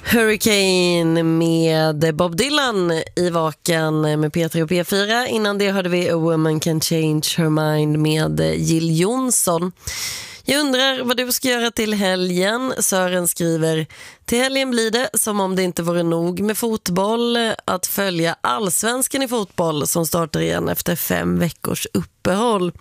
Hurricane med Bob Dylan i Vaken med P3 och P4. Innan det hörde vi A Woman Can Change Her Mind med Jill Johnson. Jag undrar vad du ska göra till helgen. Sören skriver: till helgen blir det, som om det inte vore nog med fotboll, att följa Allsvenskan i fotboll som startar igen efter 5 veckors uppehåll.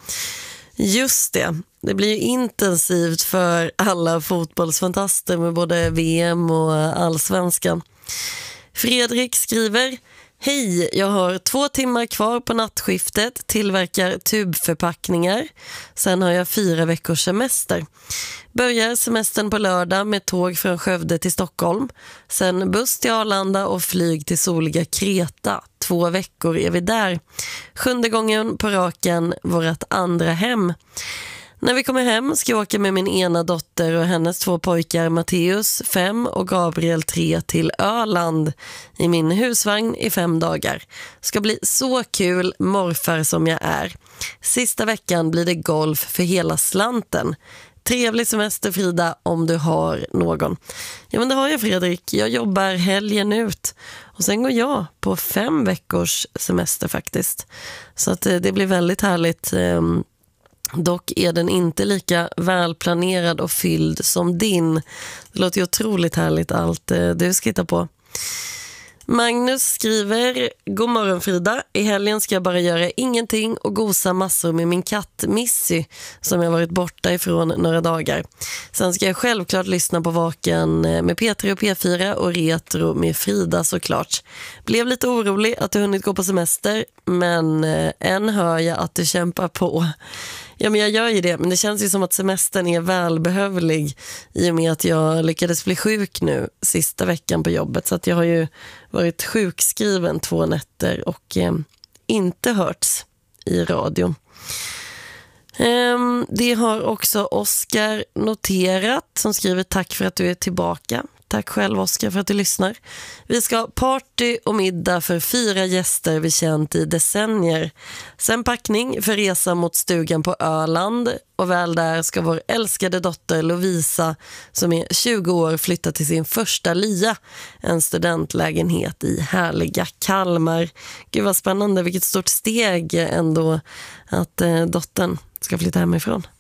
Just det. Det blir ju intensivt för alla fotbollsfantaster med både VM och Allsvenskan. Fredrik skriver: hej, jag har 2 timmar kvar på nattskiftet, tillverkar tubförpackningar. Sen har jag 4 veckors semester. Börjar semestern på lördag med tåg från Skövde till Stockholm. Sen buss till Arlanda och flyg till soliga Kreta. 2 veckor är vi där. 7:e gången på raken, vårt andra hem. När vi kommer hem ska jag åka med min ena dotter och hennes 2 pojkar, Matteus 5 och Gabriel 3, till Öland i min husvagn i 5 dagar. Ska bli så kul, morfar som jag är. Sista veckan blir det golf för hela slanten. Trevlig semester, Frida, om du har någon. Ja, men det har jag, Fredrik. Jag jobbar helgen ut. Och sen går jag på 5 veckors semester faktiskt. Så att det blir väldigt härligt. Dock är den inte lika välplanerad och fylld som din. Det låter ju otroligt härligt allt du ska hitta på. Magnus skriver: god morgon Frida, i helgen ska jag bara göra ingenting och gosa massor med min katt Missy som jag varit borta ifrån några dagar. Sen ska jag självklart lyssna på Vaken med P3 och P4 och Retro med Frida såklart. Blev lite orolig att du hunnit gå på semester, men än hör jag att du kämpar på. Ja, men jag gör ju det, men det känns ju som att semestern är välbehövlig i och med att jag lyckades bli sjuk nu sista veckan på jobbet. Så att jag har ju varit sjukskriven 2 nätter och inte hörts i radion. Det har också Oskar noterat som skriver: tack för att du är tillbaka. Tack själv, Oskar, för att du lyssnar. Vi ska ha party och middag för 4 gäster vi känt i decennier. Sen packning för resa mot stugan på Öland. Och väl där ska vår älskade dotter Lovisa, som är 20 år, flytta till sin första lya. En studentlägenhet i härliga Kalmar. Gud vad spännande, vilket stort steg ändå att dottern ska flytta hemifrån.